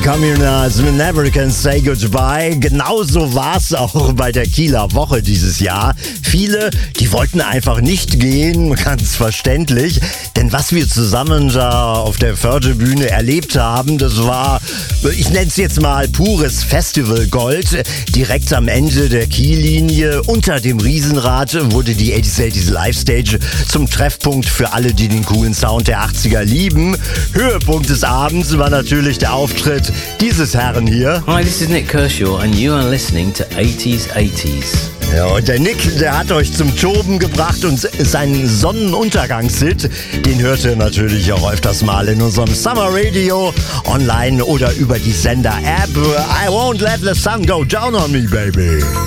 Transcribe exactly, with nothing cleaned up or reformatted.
Communards Never Can Say Goodbye. Genauso war es auch bei der Kieler Woche dieses Jahr. Viele, die wollten einfach nicht gehen, ganz verständlich. Denn was wir zusammen da auf der Förderbühne erlebt haben, das war, ich nenne es jetzt mal pures Festivalgold. Direkt am Ende der Kiellinie, unter dem Riesenrad, wurde die eighties eighties Live Stage zum Treffpunkt für alle, die den coolen Sound der achtziger lieben. Höhepunkt des Abends war natürlich der Auftritt dieses Herrn hier. Hi, this is Nick Kershaw and you are listening to eighties eighties. Ja, und der Nick, der hat euch zum Toben gebracht und seinen Sonnenuntergangshit, den hört ihr natürlich auch öfters mal in unserem Summer Radio, online oder über die Sender-App. I won't let the sun go down on me, baby.